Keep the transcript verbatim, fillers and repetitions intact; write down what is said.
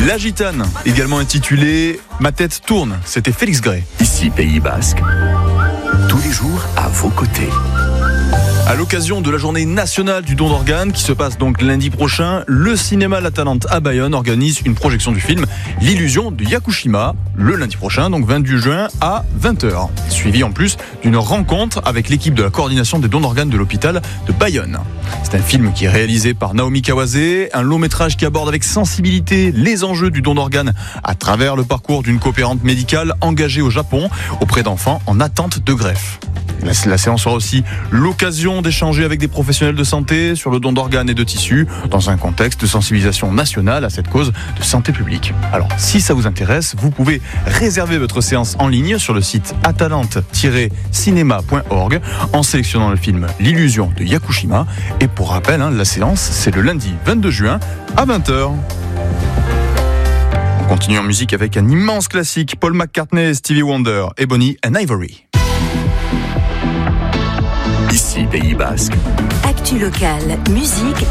La Gitane, également intitulée Ma tête tourne, c'était Félix Gray. Ici Pays Basque, tous les jours à vos côtés. À l'occasion de la journée nationale du don d'organes qui se passe donc lundi prochain, le cinéma La Talente à Bayonne organise une projection du film L'illusion de Yakushima le lundi prochain, donc vingt-deux juin à vingt heures. Suivi en plus d'une rencontre avec l'équipe de la coordination des dons d'organes de l'hôpital de Bayonne. C'est un film qui est réalisé par Naomi Kawase, un long métrage qui aborde avec sensibilité les enjeux du don d'organes à travers le parcours d'une coopérante médicale engagée au Japon auprès d'enfants en attente de greffe. La, la séance sera aussi l'occasion d'échanger avec des professionnels de santé sur le don d'organes et de tissus dans un contexte de sensibilisation nationale à cette cause de santé publique. Alors, si ça vous intéresse, vous pouvez réserver votre séance en ligne sur le site atalante tiret cinéma point org en sélectionnant le film L'illusion de Yakushima. Et pour rappel, hein, la séance, c'est le lundi vingt-deux juin à vingt heures. On continue en musique avec un immense classique, Paul McCartney, Stevie Wonder, Ebony and Ivory. Ici Pays Basque. Actu locale, musique